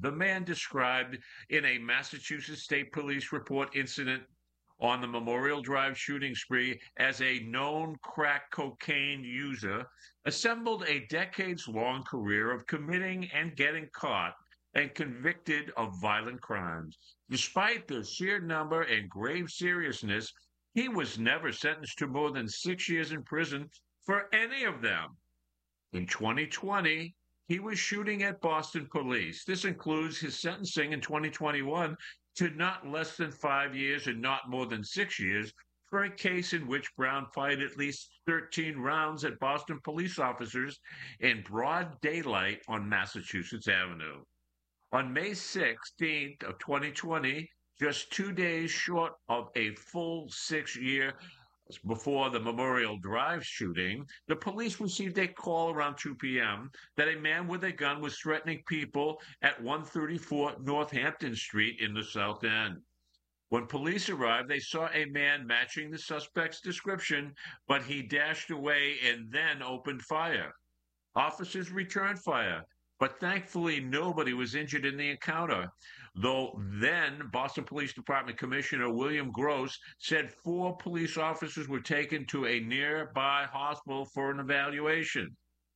the man described in a Massachusetts State Police report incident on the Memorial Drive shooting spree as a known crack cocaine user, assembled a decades-long career of committing and getting caught and convicted of violent crimes. Despite their sheer number and grave seriousness, he was never sentenced to more than 6 years in prison for any of them. In 2020, he was shooting at Boston police. This includes his sentencing in 2021 to not less than 5 years and not more than 6 years for a case in which Brown fired at least 13 rounds at Boston police officers in broad daylight on Massachusetts Avenue. On May 16th of 2020, just 2 days short of a full 6 year before the Memorial Drive shooting, the police received a call around 2 p.m. that a man with a gun was threatening people at 134 Northampton Street in the South End. When police arrived, they saw a man matching the suspect's description, but he dashed away and then opened fire. Officers returned fire, but thankfully nobody was injured in the encounter, though then Boston Police Department Commissioner William Gross said 4 police officers were taken to a nearby hospital for an evaluation.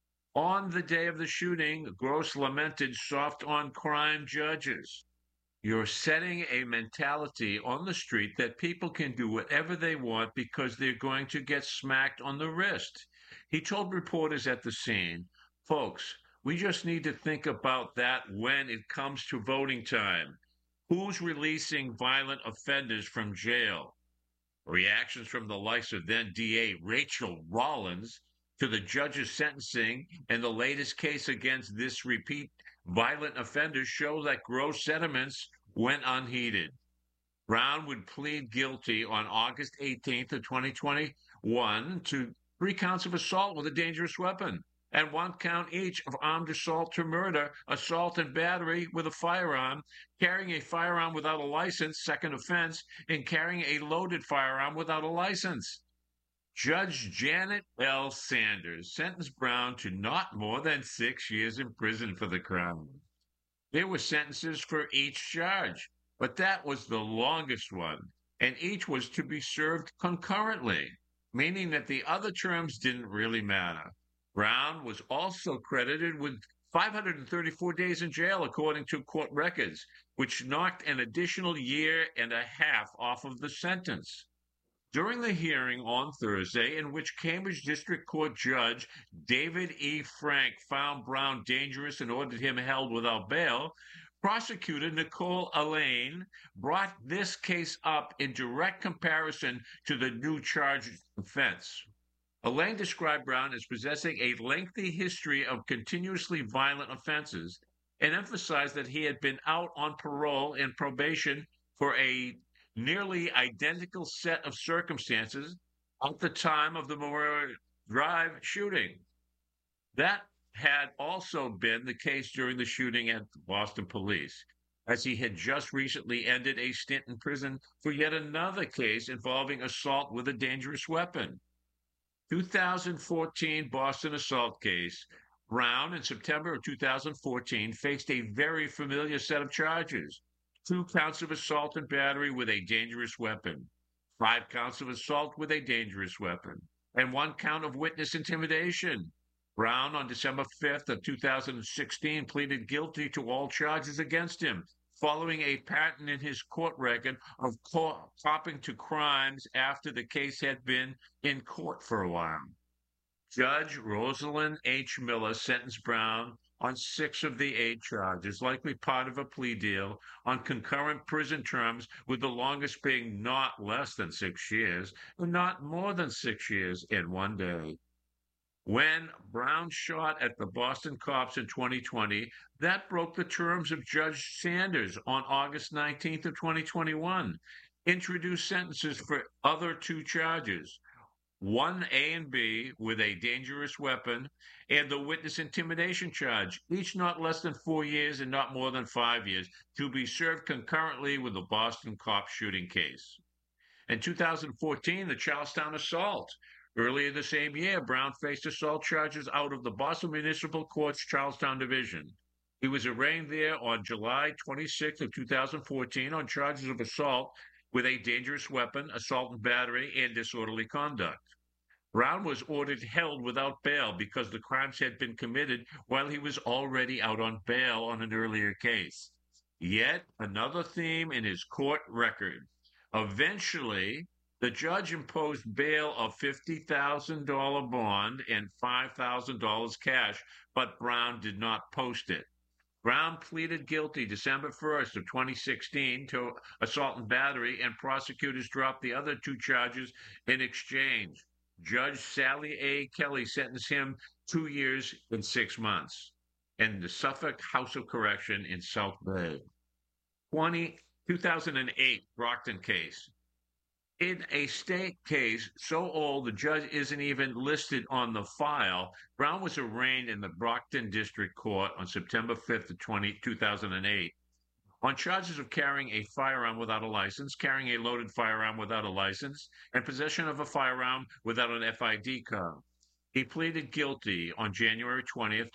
On the day of the shooting, Gross lamented soft-on-crime judges. You're setting a mentality on the street that people can do whatever they want because they're going to get smacked on the wrist. He told reporters at the scene, folks, we just need to think about that when it comes to voting time. Who's releasing violent offenders from jail? Reactions from the likes of then DA Rachel Rollins to the judge's sentencing and the latest case against this repeat violent offender show that Gross sentiments went unheeded. Brown would plead guilty on August 18th of 2021 to 3 counts of assault with a dangerous weapon and 1 count each of armed assault to murder, assault and battery with a firearm, carrying a firearm without a license, second offense, and carrying a loaded firearm without a license. Judge Janet L. Sanders sentenced Brown to not more than 6 years in prison for the crime. There were sentences for each charge, but that was the longest one, and each was to be served concurrently, meaning that the other terms didn't really matter. Brown was also credited with 534 days in jail, according to court records, which knocked an additional 1.5 years off of the sentence. During the hearing on Thursday, in which Cambridge District Court Judge David E. Frank found Brown dangerous and ordered him held without bail, prosecutor Nicole Allain brought this case up in direct comparison to the new charged offense. Allain described Brown as possessing a lengthy history of continuously violent offenses and emphasized that he had been out on parole and probation for a nearly identical set of circumstances at the time of the Memorial Drive shooting. That had also been the case during the shooting at Boston Police, as he had just recently ended a stint in prison for yet another case involving assault with a dangerous weapon. 2014 Boston assault case. Brown, in September of 2014, faced a very familiar set of charges. 2 counts of assault and battery with a dangerous weapon, 5 counts of assault with a dangerous weapon, and 1 count of witness intimidation. Brown, on December 5th of 2016, pleaded guilty to all charges against him, following a pattern in his court record of copping to crimes after the case had been in court for a while. Judge Rosalind H. Miller sentenced Brown on 6 of the 8 charges, likely part of a plea deal, on concurrent prison terms, with the longest being not less than 6 years and not more than 6 years in 1 day. When Brown shot at the Boston cops in 2020, that broke the terms of Judge Sanders on August 19th of 2021, introduced sentences for other 2 charges, 1A and B with a dangerous weapon, and the witness intimidation charge, each not less than 4 years and not more than 5 years, to be served concurrently with the Boston cop shooting case. In 2014, the Charlestown assault. Earlier the same year, Brown faced assault charges out of the Boston Municipal Court's Charlestown Division. He was arraigned there on July 26th of 2014 on charges of assault with a dangerous weapon, assault and battery, and disorderly conduct. Brown was ordered held without bail because the crimes had been committed while he was already out on bail on an earlier case. Yet another theme in his court record. Eventually, the judge imposed bail of $50,000 bond and $5,000 cash, but Brown did not post it. Brown pleaded guilty December 1st of 2016 to assault and battery, and prosecutors dropped the other two charges in exchange. Judge Sally A. Kelly sentenced him 2 years and 6 months in the Suffolk House of Correction in South Bay. 2008 Brockton case. In a state case so old the judge isn't even listed on the file, Brown was arraigned in the Brockton District Court on September 5th of 2008 on charges of carrying a firearm without a license, carrying a loaded firearm without a license, and possession of a firearm without an FID card. He pleaded guilty on January 20th,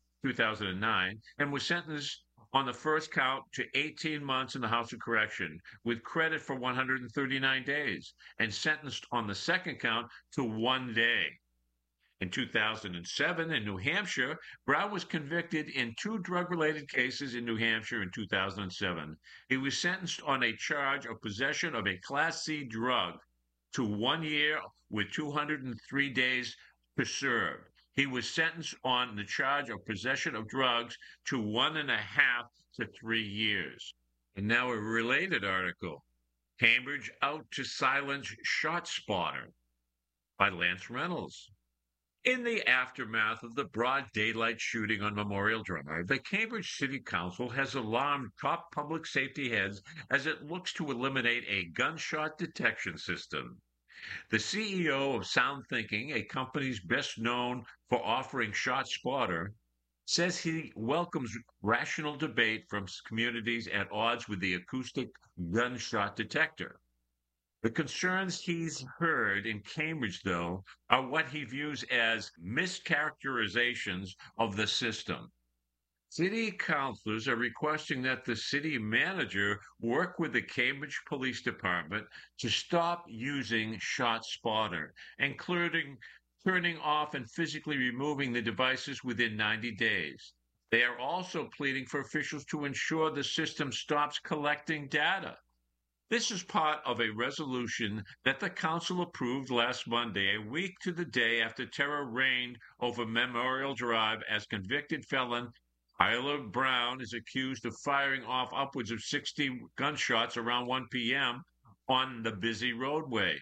2009, and was sentenced on the first count to 18 months in the House of Correction, with credit for 139 days, and sentenced on the second count to 1 day. In 2007, in New Hampshire, Brown was convicted in 2 drug-related cases in New Hampshire in 2007. He was sentenced on a charge of possession of a Class C drug to 1 year with 203 days to serve. He was sentenced on the charge of possession of drugs to 1.5 to 3 years. And now a related article, Cambridge out to silence shot spotter, by Lance Reynolds. In the aftermath of the broad daylight shooting on Memorial Drive, the Cambridge City Council has alarmed top public safety heads as it looks to eliminate a gunshot detection system. The CEO of SoundThinking, a company best known for offering ShotSpotter, says he welcomes rational debate from communities at odds with the acoustic gunshot detector. The concerns he's heard in Cambridge, though, are what he views as mischaracterizations of the system. City councilors are requesting that the city manager work with the Cambridge Police Department to stop using ShotSpotter, including turning off and physically removing the devices within 90 days. They are also pleading for officials to ensure the system stops collecting data. This is part of a resolution that the council approved last Monday, a week to the day after terror reigned over Memorial Drive, as convicted felon Tyler Brown is accused of firing off upwards of 60 gunshots around 1 p.m. on the busy roadway.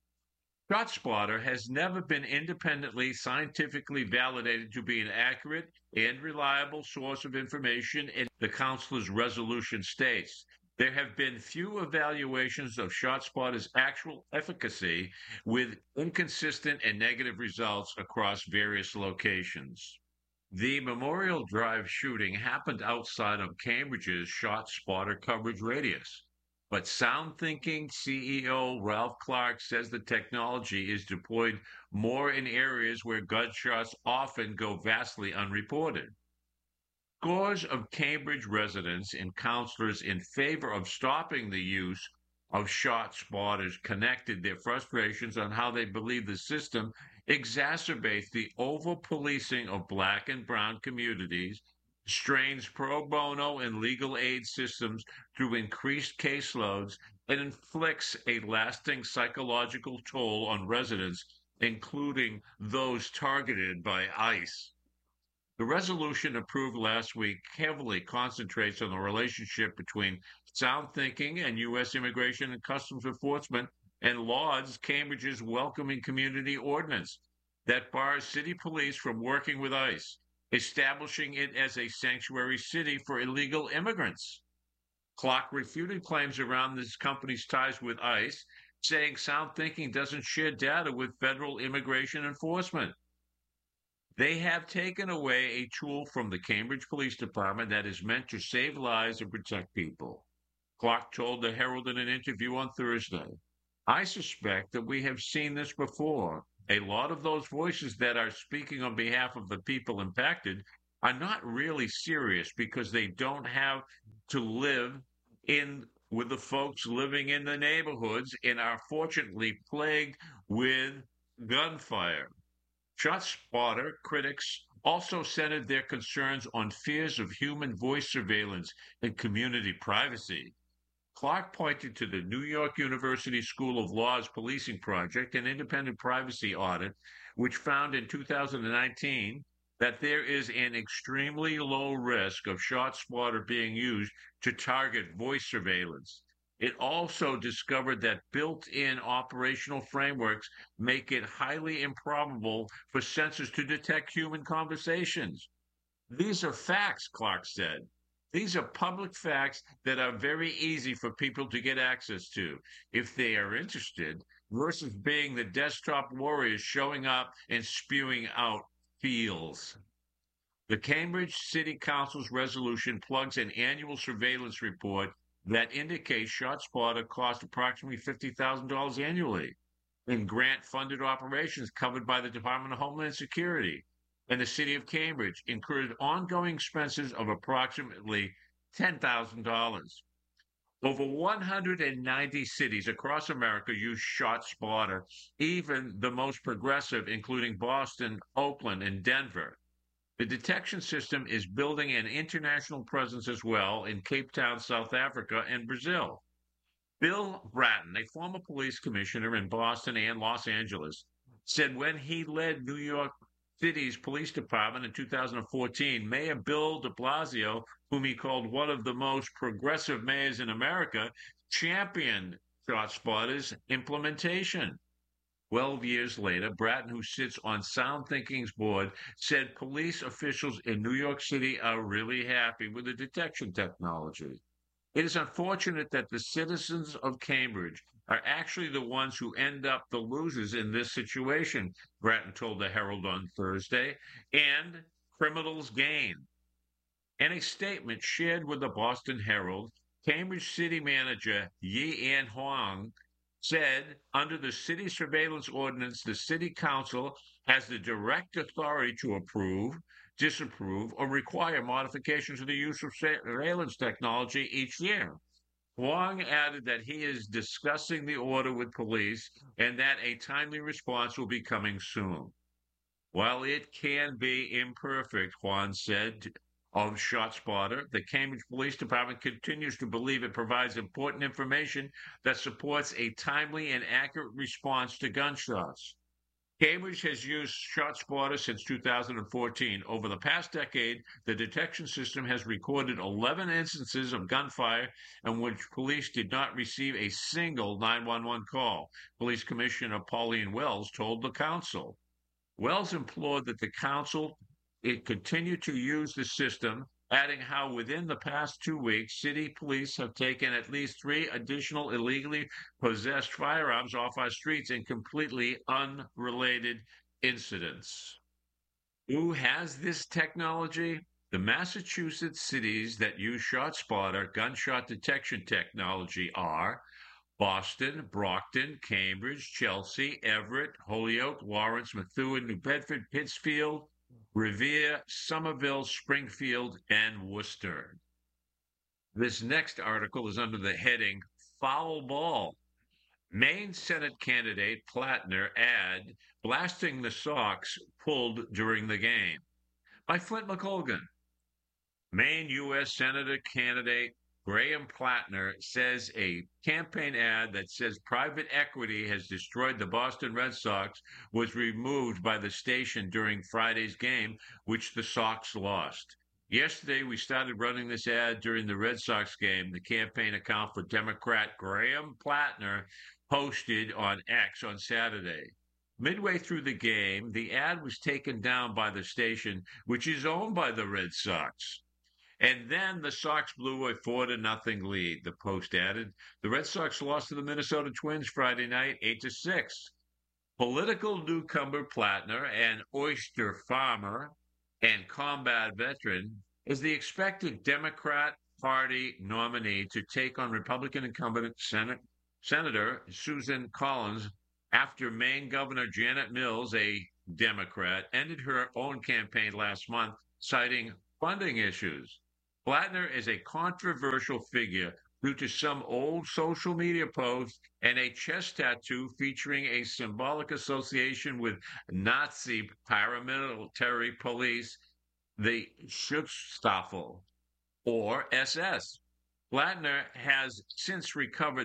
ShotSpotter has never been independently scientifically validated to be an accurate and reliable source of information, and the council's resolution states. There have been few evaluations of ShotSpotter's actual efficacy, with inconsistent and negative results across various locations. The Memorial Drive shooting happened outside of Cambridge's ShotSpotter coverage radius, but SoundThinking CEO Ralph Clark says the technology is deployed more in areas where gunshots often go vastly unreported. Scores of Cambridge residents and councilors in favor of stopping the use of ShotSpotters connected their frustrations on how they believe the system exacerbates the over-policing of Black and brown communities, strains pro bono and legal aid systems through increased caseloads, and inflicts a lasting psychological toll on residents, including those targeted by ICE. The resolution approved last week heavily concentrates on the relationship between SoundThinking and U.S. Immigration and Customs Enforcement, and lauds Cambridge's welcoming community ordinance that bars city police from working with ICE, establishing it as a sanctuary city for illegal immigrants. Clark refuted claims around this company's ties with ICE, saying SoundThinking doesn't share data with federal immigration enforcement. They have taken away a tool from the Cambridge Police Department that is meant to save lives and protect people. Clark told the Herald in an interview on Thursday, I suspect that we have seen this before. A lot of those voices that are speaking on behalf of the people impacted are not really serious because they don't have to live in with the folks living in the neighborhoods and are fortunately plagued with gunfire. ShotSpotter critics also centered their concerns on fears of human voice surveillance and community privacy. Clark pointed to the New York University School of Law's policing project, an independent privacy audit, which found in 2019 that there is an extremely low risk of ShotSpotter being used to target voice surveillance. It also discovered that built-in operational frameworks make it highly improbable for sensors to detect human conversations. These are facts, Clark said. These are public facts that are very easy for people to get access to if they are interested, versus being the desktop warriors showing up and spewing out feels. The Cambridge City Council's resolution plugs an annual surveillance report that indicates ShotSpotter cost approximately $50,000 annually in grant-funded operations covered by the Department of Homeland Security, and the city of Cambridge incurred ongoing expenses of approximately $10,000. Over 190 cities across America use ShotSpotter, even the most progressive, including Boston, Oakland, and Denver. The detection system is building an international presence as well in Cape Town, South Africa, and Brazil. Bill Bratton, a former police commissioner in Boston and Los Angeles, said when he led New York City's police department in 2014, Mayor Bill de Blasio, whom he called one of the most progressive mayors in America, championed ShotSpotter's implementation. 12 years later, Bratton, who sits on SoundThinking's board, said police officials in New York City are really happy with the detection technology. It is unfortunate that the citizens of Cambridge are actually the ones who end up the losers in this situation, Bratton told the Herald on Thursday, and criminals gain. In a statement shared with the Boston Herald, Cambridge City Manager Yi-An Huang said under the city surveillance ordinance, the city council has the direct authority to approve, disapprove, or require modifications to the use of surveillance technology each year. Huang added that he is discussing the order with police and that a timely response will be coming soon. While it can be imperfect, Huang said of ShotSpotter, the Cambridge Police Department continues to believe it provides important information that supports a timely and accurate response to gunshots. Cambridge has used ShotSpotter since 2014. Over the past decade, the detection system has recorded 11 instances of gunfire in which police did not receive a single 911 call, Police Commissioner Pauline Wells told the council. Wells implored that the council continue to use the system, adding how within the past 2 weeks, city police have taken at least 3 additional illegally possessed firearms off our streets in completely unrelated incidents. Who has this technology? The Massachusetts cities that use ShotSpotter gunshot detection technology are Boston, Brockton, Cambridge, Chelsea, Everett, Holyoke, Lawrence, Methuen, New Bedford, Pittsfield, Revere, Somerville, Springfield, and Worcester. This next article is under the heading Foul Ball. Maine Senate candidate Plattner ad blasting the Sox pulled during the game. By Flint McColgan. Maine U.S. Senator candidate Graham Plattner says a campaign ad that says private equity has destroyed the Boston Red Sox was removed by the station during Friday's game, which the Sox lost. Yesterday, we started running this ad during the Red Sox game, the campaign account for Democrat Graham Plattner posted on X on Saturday. Midway through the game, the ad was taken down by the station, which is owned by the Red Sox. And then the Sox blew a 4-0 lead, the Post added. The Red Sox lost to the Minnesota Twins Friday night, 8-6. Political newcomer Plattner, an oyster farmer and combat veteran, is the expected Democrat Party nominee to take on Republican incumbent Senator Susan Collins after Maine Governor Janet Mills, a Democrat, ended her own campaign last month citing funding issues. Blattner is a controversial figure due to some old social media posts and a chest tattoo featuring a symbolic association with Nazi paramilitary police, the Schutzstaffel, or SS. Blattner has since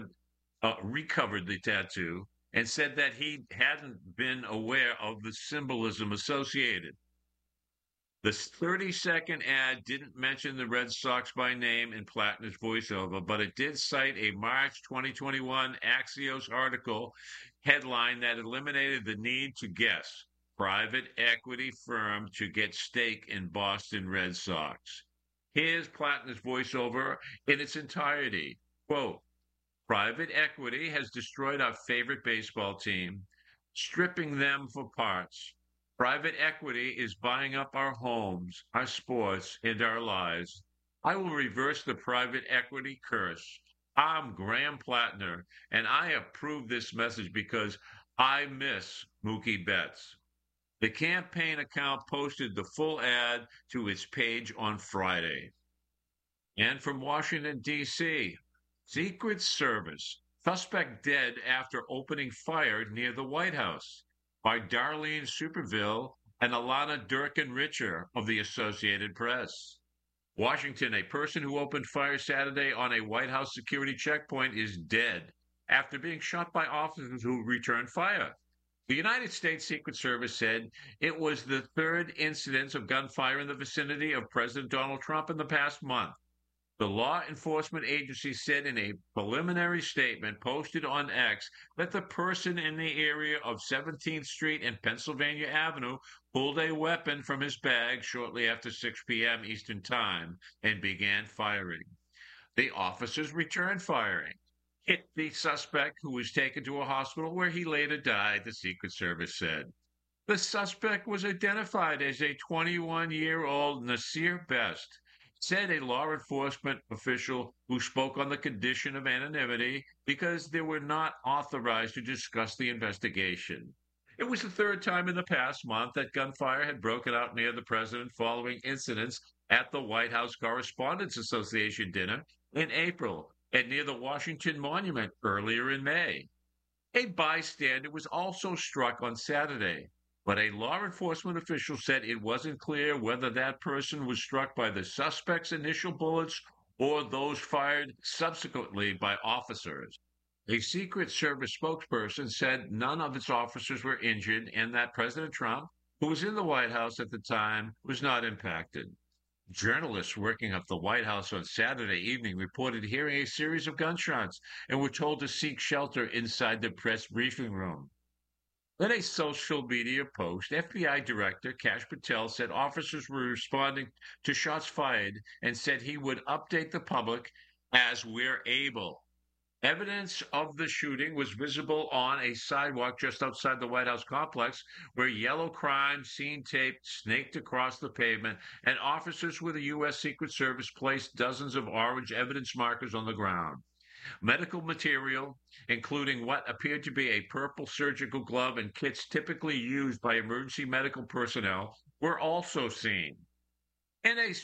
recovered the tattoo and said that he hadn't been aware of the symbolism associated. The 30-second ad didn't mention the Red Sox by name in Blattner's voiceover, but it did cite a March 2021 Axios article headline that eliminated the need to guess private equity firm to get stake in Boston Red Sox. Here's Blattner's voiceover in its entirety. Quote, private equity has destroyed our favorite baseball team, stripping them for parts. Private equity is buying up our homes, our sports, and our lives. I will reverse the private equity curse. I'm Graham Blattner, and I approve this message because I miss Mookie Betts. The campaign account posted the full ad to its page on Friday. And from Washington, D.C., Secret Service, suspect dead after opening fire near the White House, by Darlene Superville and Alana Durkin-Richer of the Associated Press. Washington, a person who opened fire Saturday on a White House security checkpoint is dead after being shot by officers who returned fire. The United States Secret Service said it was the third incidence of gunfire in the vicinity of President Donald Trump in the past month. The law enforcement agency said in a preliminary statement posted on X that the person in the area of 17th Street and Pennsylvania Avenue pulled a weapon from his bag shortly after 6 p.m. Eastern Time and began firing. The officers returned firing, hit the suspect, who was taken to a hospital where he later died, the Secret Service said. The suspect was identified as a 21-year-old Nasir Best, said a law enforcement official who spoke on the condition of anonymity because they were not authorized to discuss the investigation. It was the third time in the past month that gunfire had broken out near the president following incidents at the White House Correspondents Association dinner in April and near the Washington Monument earlier in May. A bystander was also struck on Saturday, but a law enforcement official said it wasn't clear whether that person was struck by the suspect's initial bullets or those fired subsequently by officers. A Secret Service spokesperson said none of its officers were injured and that President Trump, who was in the White House at the time, was not impacted. Journalists working at the White House on Saturday evening reported hearing a series of gunshots and were told to seek shelter inside the press briefing room. In a social media post, FBI Director Kash Patel said officers were responding to shots fired and said he would update the public as we're able. Evidence of the shooting was visible on a sidewalk just outside the White House complex, where yellow crime scene tape snaked across the pavement, and officers with the U.S. Secret Service placed dozens of orange evidence markers on the ground. Medical material, including what appeared to be a purple surgical glove and kits typically used by emergency medical personnel, were also seen. In a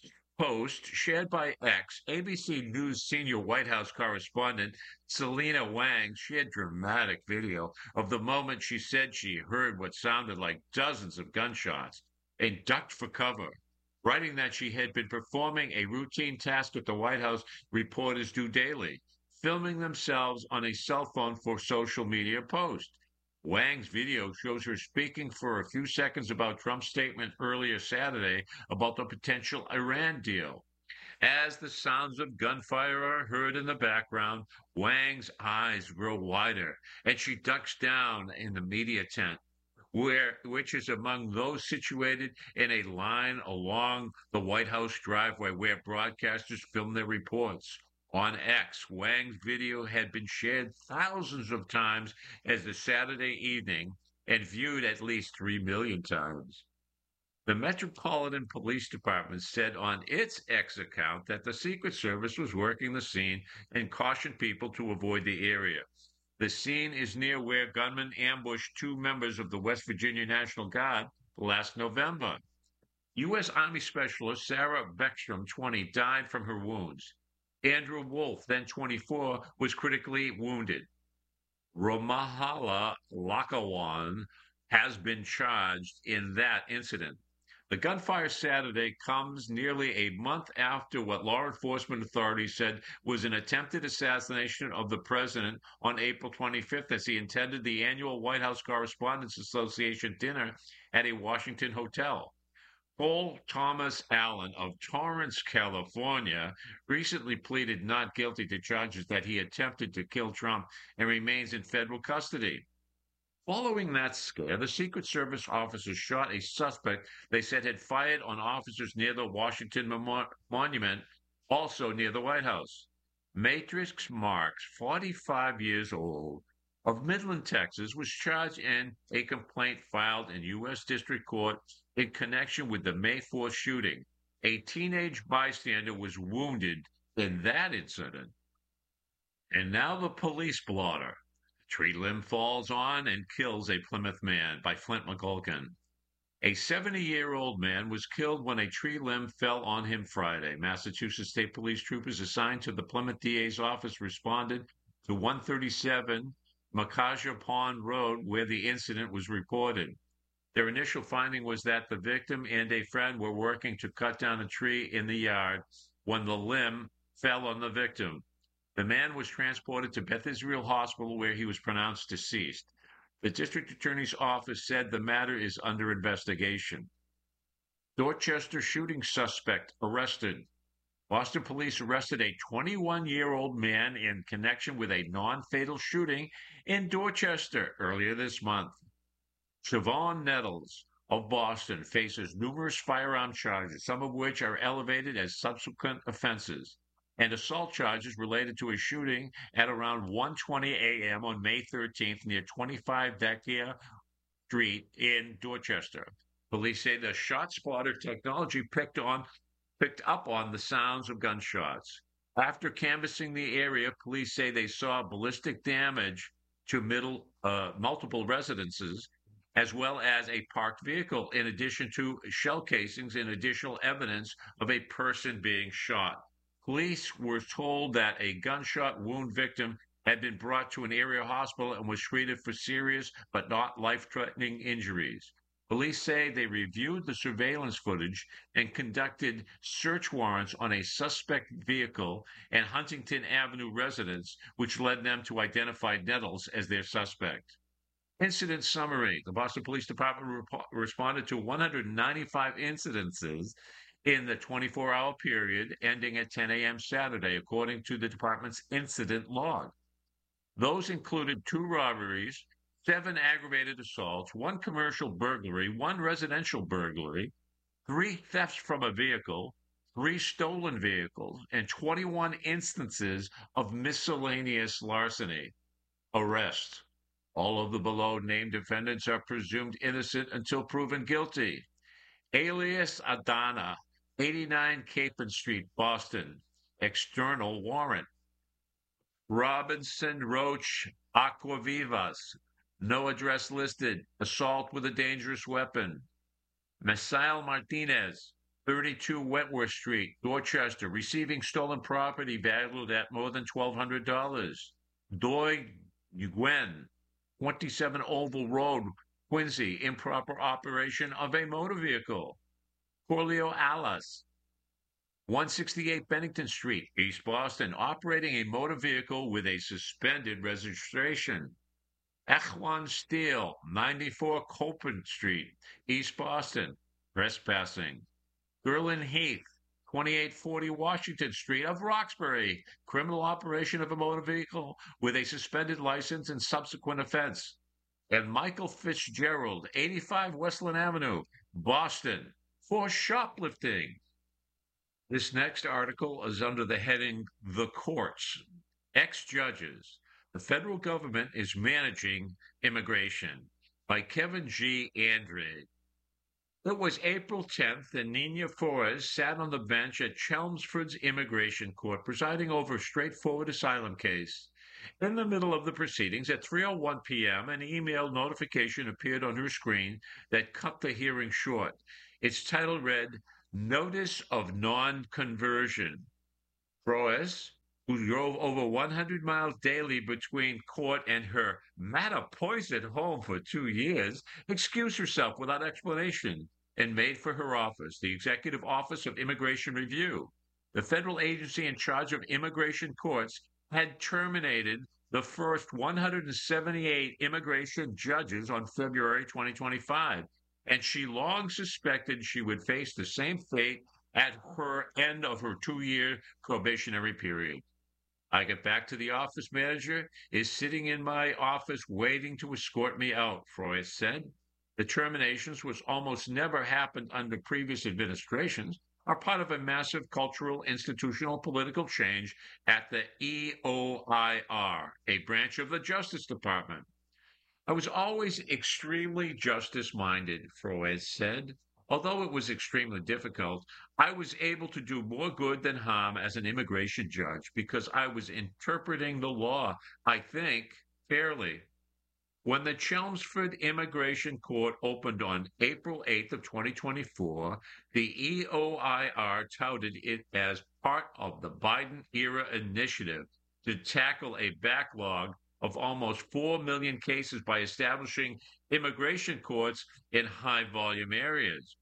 post shared by X, ABC News senior White House correspondent Selena Wang shared dramatic video of the moment she said she heard what sounded like dozens of gunshots and ducked for cover, writing that she had been performing a routine task at the White House reporters do daily, filming themselves on a cell phone for social media post. Wang's video shows her speaking for a few seconds about Trump's statement earlier Saturday about the potential Iran deal. As the sounds of gunfire are heard in the background, Wang's eyes grow wider and she ducks down in the media tent, which is among those situated in a line along the White House driveway where broadcasters film their reports. On X, Wang's video had been shared thousands of times as the Saturday evening and viewed at least 3 million times. The Metropolitan Police Department said on its X account that the Secret Service was working the scene and cautioned people to avoid the area. The scene is near where gunmen ambushed 2 members of the West Virginia National Guard last November. U.S. Army Specialist Sarah Beckstrom, 20, died from her wounds. Andrew Wolf, then 24, was critically wounded. Romahala Lakawan has been charged in that incident. The gunfire Saturday comes nearly a month after what law enforcement authorities said was an attempted assassination of the president on April 25th as he attended the annual White House Correspondents Association dinner at a Washington hotel. Paul Thomas Allen of Torrance, California, recently pleaded not guilty to charges that he attempted to kill Trump and remains in federal custody. Following that scare, the Secret Service officers shot a suspect they said had fired on officers near the Washington Monument, also near the White House. Matrix Marks, 45 years old, of Midland, Texas, was charged in a complaint filed in U.S. District Court in connection with the May 4th shooting. A teenage bystander was wounded in that incident. And now the police blotter. Tree limb falls on and kills a Plymouth man by Flint McCulkin. A 70-year-old man was killed when a tree limb fell on him Friday. Massachusetts State Police troopers assigned to the Plymouth DA's office responded to 137 Macaja Pond Road, where the incident was reported. Their initial finding was that the victim and a friend were working to cut down a tree in the yard when the limb fell on the victim. The man was transported to Beth Israel Hospital, where he was pronounced deceased. The district attorney's office said the matter is under investigation. Dorchester shooting suspect arrested. Boston police arrested a 21-year-old man in connection with a non-fatal shooting in Dorchester earlier this month. Siobhan Nettles of Boston faces numerous firearm charges, some of which are elevated as subsequent offenses, and assault charges related to a shooting at around 1:20 a.m. on May 13th near 25 Dekia Street in Dorchester. Police say the shot spotter technology picked up on the sounds of gunshots. After canvassing the area, police say they saw ballistic damage to multiple residences, as well as a parked vehicle, in addition to shell casings and additional evidence of a person being shot. Police were told that a gunshot wound victim had been brought to an area hospital and was treated for serious but not life-threatening injuries. Police say they reviewed the surveillance footage and conducted search warrants on a suspect vehicle and Huntington Avenue residence, which led them to identify Nettles as their suspect. Incident summary. The Boston Police Department responded to 195 incidences in the 24-hour period ending at 10 a.m. Saturday, according to the department's incident log. Those included 2 robberies, 7 aggravated assaults, 1 commercial burglary, 1 residential burglary, 3 thefts from a vehicle, 3 stolen vehicles, and 21 instances of miscellaneous larceny. Arrest. All of the below named defendants are presumed innocent until proven guilty. Alias Adana, 89 Capon Street, Boston. External warrant. Robinson Roach Aquavivas, no address listed. Assault with a dangerous weapon. Misael Martinez, 32 Wentworth Street, Dorchester, receiving stolen property valued at more than $1,200. Doi Gwen, 27 Oval Road, Quincy, improper operation of a motor vehicle. Corleo Alas, 168 Bennington Street, East Boston, operating a motor vehicle with a suspended registration. Echwan Steele, 94 Copen Street, East Boston, trespassing. Gerlin Heath, 2840 Washington Street of Roxbury, criminal operation of a motor vehicle with a suspended license and subsequent offense. And Michael Fitzgerald, 85 Westland Avenue, Boston, for shoplifting. This next article is under the heading, The Courts. Ex-Judges. The federal government is managing immigration, by Kevin G. Andrade. It was April 10th, and Nina Flores sat on the bench at Chelmsford's Immigration Court, presiding over a straightforward asylum case. In the middle of the proceedings, at 3:01 p.m., an email notification appeared on her screen that cut the hearing short. Its title read Notice of Non-Conversion. Froese, who drove over 100 miles daily between court and her Mattapoisett home for 2 years, excused herself without explanation and made for her office, the Executive Office of Immigration Review. The federal agency in charge of immigration courts had terminated the first 178 immigration judges on February 2025, and she long suspected she would face the same fate at her end of her 2-year probationary period. I get back to the office manager is sitting in my office waiting to escort me out, Froese said. The terminations, which almost never happened under previous administrations, are part of a massive cultural, institutional, political change at the EOIR, a branch of the Justice Department. I was always extremely justice-minded, Froese said. Although it was extremely difficult, I was able to do more good than harm as an immigration judge because I was interpreting the law, I think, fairly. When the Chelmsford Immigration Court opened on April 8th of 2024, the EOIR touted it as part of the Biden-era initiative to tackle a backlog of almost 4 million cases by establishing immigration courts in high-volume areas.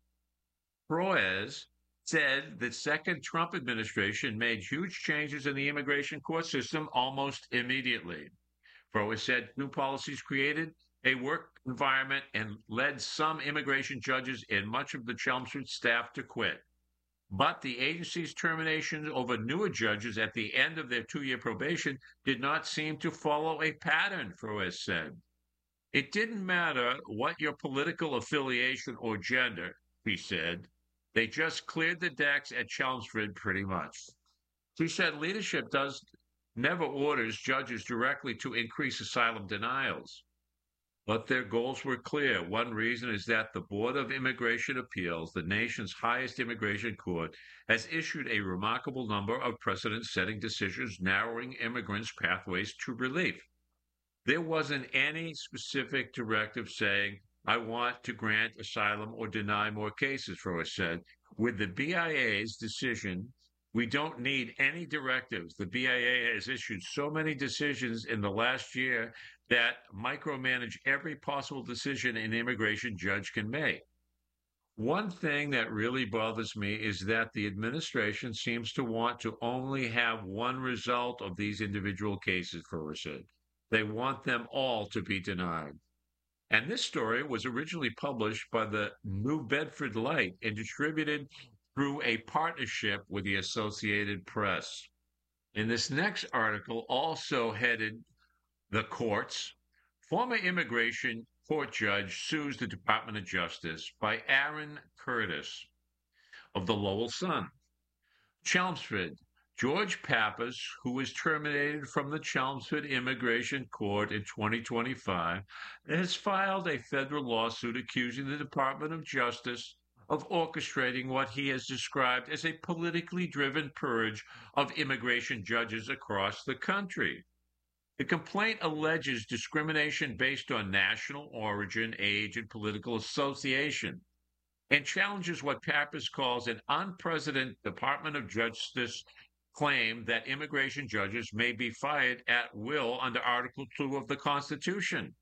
Froese said the second Trump administration made huge changes in the immigration court system almost immediately. Froese said new policies created a work environment and led some immigration judges and much of the Chelmsford staff to quit. But the agency's terminations over newer judges at the end of their 2-year probation did not seem to follow a pattern, Froese said. It didn't matter what your political affiliation or gender, he said. They just cleared the decks at Chelmsford pretty much. She said leadership never orders judges directly to increase asylum denials. But their goals were clear. One reason is that the Board of Immigration Appeals, the nation's highest immigration court, has issued a remarkable number of precedent-setting decisions narrowing immigrants' pathways to relief. There wasn't any specific directive saying, I want to grant asylum or deny more cases, Froese said. With the BIA's decision, we don't need any directives. The BIA has issued so many decisions in the last year that micromanage every possible decision an immigration judge can make. One thing that really bothers me is that the administration seems to want to only have one result of these individual cases, Froese said. They want them all to be denied. And this story was originally published by the New Bedford Light and distributed through a partnership with the Associated Press. In this next article, also headed The Courts, former immigration court judge sues the Department of Justice by Aaron Curtis of the Lowell Sun. Chelmsford, George Pappas, who was terminated from the Chelmsford Immigration Court in 2025, has filed a federal lawsuit accusing the Department of Justice of orchestrating what he has described as a politically driven purge of immigration judges across the country. The complaint alleges discrimination based on national origin, age, and political association, and challenges what Pappas calls an unprecedented Department of Justice claim that immigration judges may be fired at will under Article 2 of the Constitution.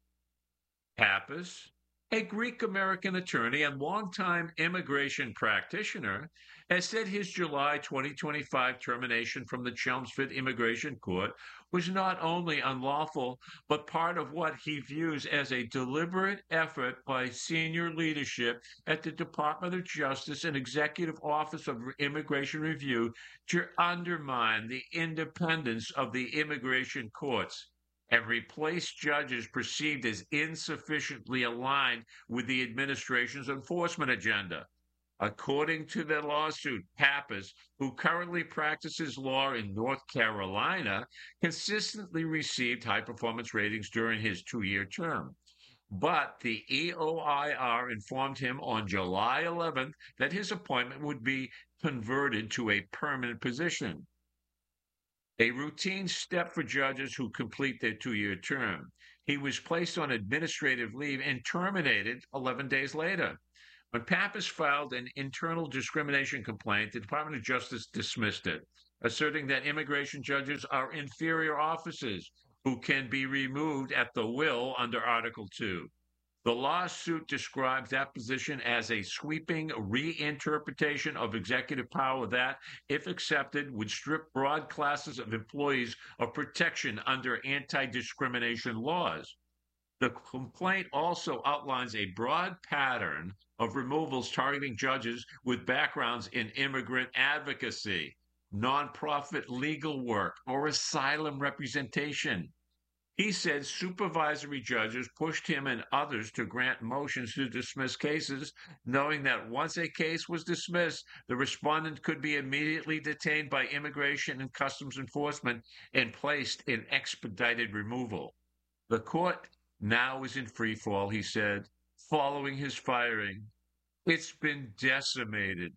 Pappas, a Greek-American attorney and longtime immigration practitioner, has said his July 2025 termination from the Chelmsford Immigration Court was not only unlawful, but part of what he views as a deliberate effort by senior leadership at the Department of Justice and Executive Office of Immigration Review to undermine the independence of the immigration courts and replace judges perceived as insufficiently aligned with the administration's enforcement agenda. According to the lawsuit, Pappas, who currently practices law in North Carolina, consistently received high performance ratings during his 2-year term. But the EOIR informed him on July 11th that his appointment would be converted to a permanent position, a routine step for judges who complete their 2-year term. He was placed on administrative leave and terminated 11 days later. When Pappas filed an internal discrimination complaint, the Department of Justice dismissed it, asserting that immigration judges are inferior officers who can be removed at the will under Article 2. The lawsuit describes that position as a sweeping reinterpretation of executive power that, if accepted, would strip broad classes of employees of protection under anti-discrimination laws. The complaint also outlines a broad pattern of removals targeting judges with backgrounds in immigrant advocacy, nonprofit legal work, or asylum representation. He said supervisory judges pushed him and others to grant motions to dismiss cases, knowing that once a case was dismissed, the respondent could be immediately detained by Immigration and Customs Enforcement and placed in expedited removal. The court now is in free fall, he said, following his firing. It's been decimated.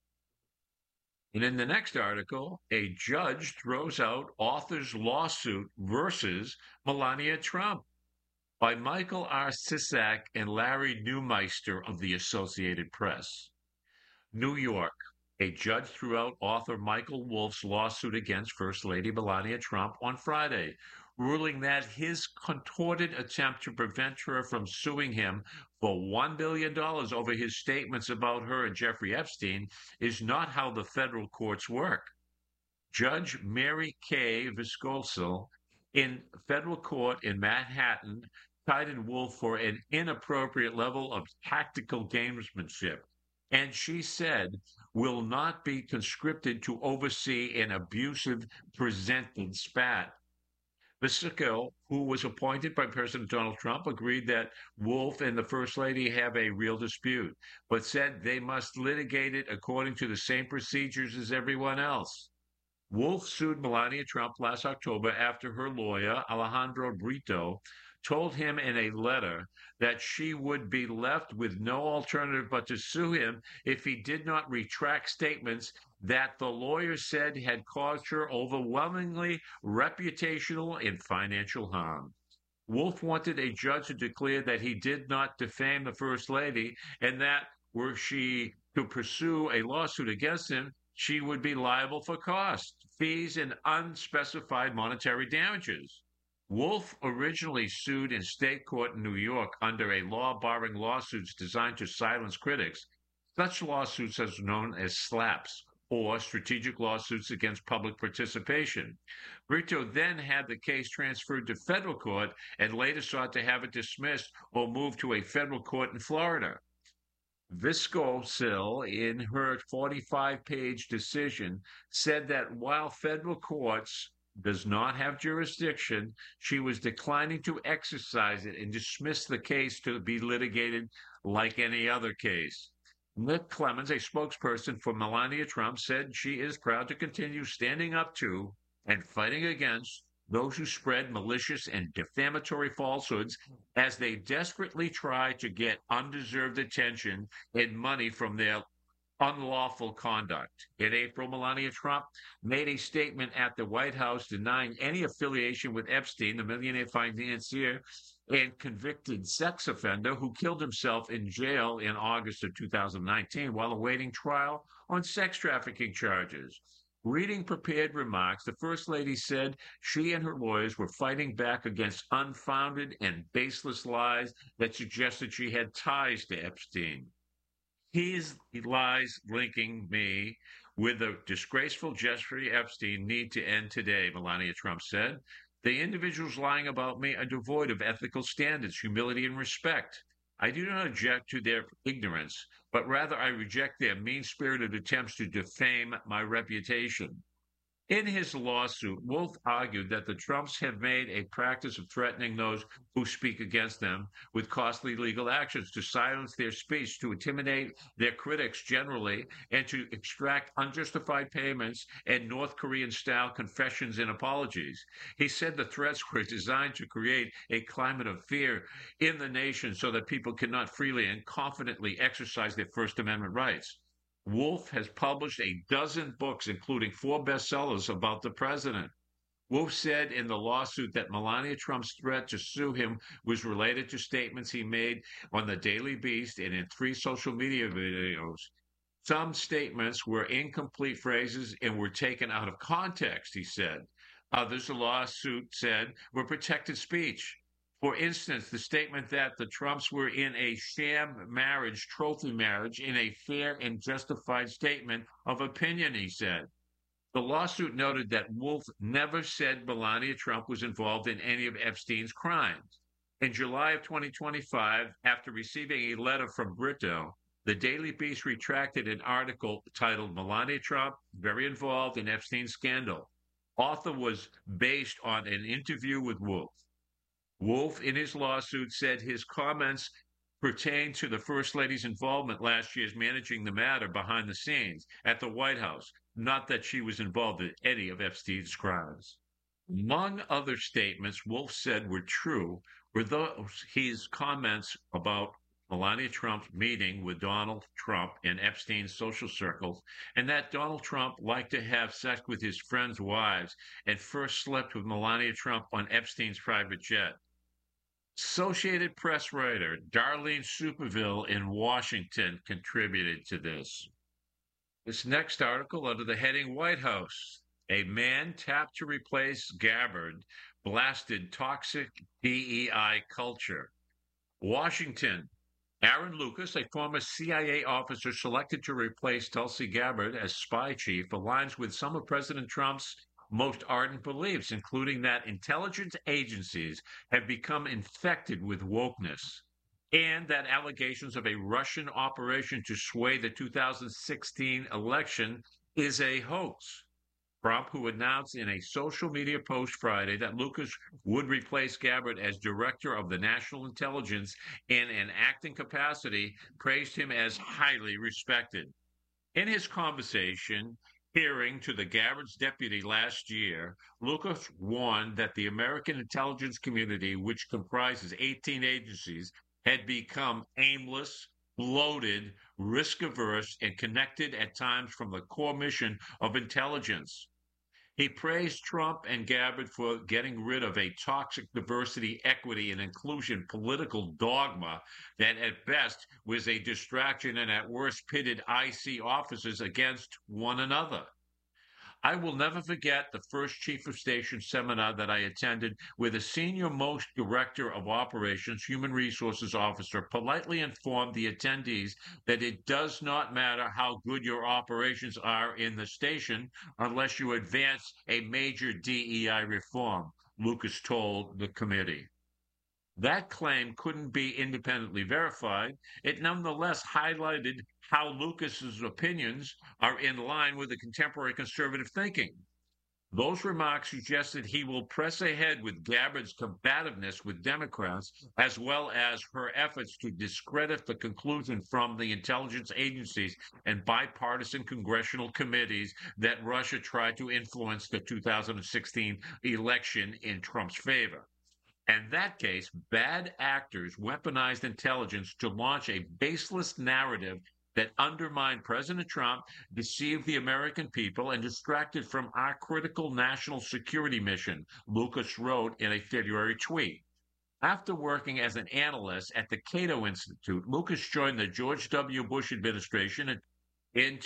And in the next article, a judge throws out author's lawsuit versus Melania Trump by Michael R. Sisak and Larry Neumeister of the Associated Press. New York, a judge threw out author Michael Wolff's lawsuit against First Lady Melania Trump on Friday, ruling that his contorted attempt to prevent her from suing him for $1 billion over his statements about her and Jeffrey Epstein is not how the federal courts work. Judge Mary Kay Viscoso in federal court in Manhattan cited Wolff for an inappropriate level of tactical gamesmanship, and she said will not be conscripted to oversee an abusive presented spat. Visco, who was appointed by President Donald Trump, agreed that Wolff and the First Lady have a real dispute, but said they must litigate it according to the same procedures as everyone else. Wolff sued Melania Trump last October after her lawyer, Alejandro Brito, told him in a letter that she would be left with no alternative but to sue him if he did not retract statements that the lawyer said had caused her overwhelmingly reputational and financial harm. Wolff wanted a judge to declare that he did not defame the First Lady and that were she to pursue a lawsuit against him, she would be liable for costs, fees, and unspecified monetary damages. Wolff originally sued in state court in New York under a law barring lawsuits designed to silence critics. Such lawsuits are known as SLAPs, or strategic lawsuits against public participation. Brito then had the case transferred to federal court and later sought to have it dismissed or moved to a federal court in Florida. Viscoso, in her 45-page decision, said that while federal courts does not have jurisdiction, she was declining to exercise it and dismiss the case to be litigated like any other case. Nick Clemens, a spokesperson for Melania Trump, said she is proud to continue standing up to and fighting against those who spread malicious and defamatory falsehoods as they desperately try to get undeserved attention and money from their unlawful conduct. In April, Melania Trump made a statement at the White House denying any affiliation with Epstein, the millionaire financier and convicted sex offender who killed himself in jail in August of 2019 while awaiting trial on sex trafficking charges. Reading prepared remarks, the First Lady said she and her lawyers were fighting back against unfounded and baseless lies that suggested she had ties to Epstein. His lies linking me with the disgraceful Jeffrey Epstein need to end today, Melania Trump said. The individuals lying about me are devoid of ethical standards, humility, and respect. I do not object to their ignorance, but rather I reject their mean-spirited attempts to defame my reputation. In his lawsuit, Wolff argued that the Trumps have made a practice of threatening those who speak against them with costly legal actions to silence their speech, to intimidate their critics generally, and to extract unjustified payments and North Korean-style confessions and apologies. He said the threats were designed to create a climate of fear in the nation so that people cannot freely and confidently exercise their First Amendment rights. Wolff has published a dozen books, including 4 bestsellers about the president. Wolf said in the lawsuit that Melania Trump's threat to sue him was related to statements he made on the Daily Beast and in 3 social media videos. Some statements were incomplete phrases and were taken out of context, he said. Others, the lawsuit said, were protected speech. For instance, the statement that the Trumps were in a sham marriage, trophy marriage, in a fair and justified statement of opinion, he said. The lawsuit noted that Wolf never said Melania Trump was involved in any of Epstein's crimes. In July of 2025, after receiving a letter from Brito, the Daily Beast retracted an article titled Melania Trump, Very Involved in Epstein Scandal. Author was based on an interview with Wolf. Wolf, in his lawsuit, said his comments pertain to the First Lady's involvement last year's managing the matter behind the scenes at the White House, not that she was involved in any of Epstein's crimes. Among other statements Wolf said were true were his comments about Melania Trump's meeting with Donald Trump in Epstein's social circles, and that Donald Trump liked to have sex with his friends' wives and first slept with Melania Trump on Epstein's private jet. Associated Press writer Darlene Superville in Washington contributed to this. This next article under the heading White House, a man tapped to replace Gabbard, blasted toxic DEI culture. Washington, Aaron Lucas, a former CIA officer selected to replace Tulsi Gabbard as spy chief, aligns with some of President Trump's most ardent beliefs, including that intelligence agencies have become infected with wokeness, and that allegations of a Russian operation to sway the 2016 election is a hoax. Trump, who announced in a social media post Friday that Lucas would replace Gabbard as director of the National Intelligence in an acting capacity, praised him as highly respected. In his conversation, hearing to the Gabbard's deputy last year, Lucas warned that the American intelligence community, which comprises 18 agencies, had become aimless, bloated, risk-averse, and connected at times from the core mission of intelligence. He praised Trump and Gabbard for getting rid of a toxic diversity, equity, and inclusion political dogma that at best was a distraction and at worst pitted IC officers against one another. I will never forget the first Chief of Station seminar that I attended, where the senior-most Director of Operations, Human Resources Officer, politely informed the attendees that it does not matter how good your operations are in the station unless you advance a major DEI reform, Lucas told the committee. That claim couldn't be independently verified. It nonetheless highlighted how Lucas's opinions are in line with the contemporary conservative thinking. Those remarks suggested he will press ahead with Gabbard's combativeness with Democrats, as well as her efforts to discredit the conclusion from the intelligence agencies and bipartisan congressional committees that Russia tried to influence the 2016 election in Trump's favor. In that case, bad actors weaponized intelligence to launch a baseless narrative that undermined President Trump, deceived the American people, and distracted from our critical national security mission, Lucas wrote in a February tweet. After working as an analyst at the Cato Institute, Lucas joined the George W. Bush administration in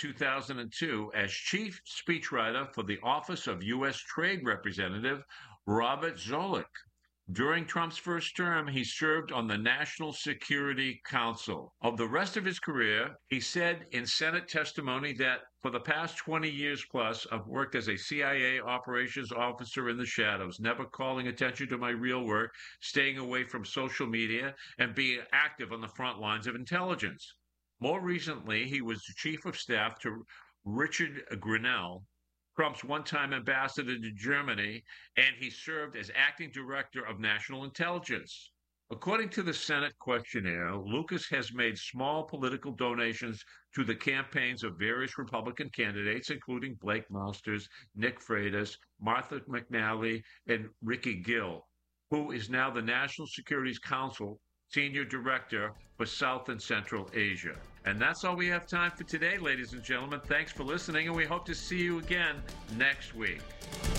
2002 as chief speechwriter for the Office of U.S. Trade Representative Robert Zoellick. During Trump's first term, he served on the National Security Council. Of the rest of his career, he said in Senate testimony that for the past 20 years plus, I've worked as a CIA operations officer in the shadows, never calling attention to my real work, staying away from social media, and being active on the front lines of intelligence. More recently, he was the chief of staff to Richard Grenell, Trump's one-time ambassador to Germany, and he served as acting director of national intelligence. According to the Senate questionnaire, Lucas has made small political donations to the campaigns of various Republican candidates, including Blake Masters, Nick Freitas, Martha McNally, and Ricky Gill, who is now the National Security Council Senior Director for South and Central Asia. And that's all we have time for today, ladies and gentlemen. Thanks for listening, and we hope to see you again next week.